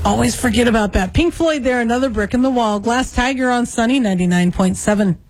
Always forget about that. Pink Floyd there, another brick in the wall. Glass Tiger on Sunny 99.7.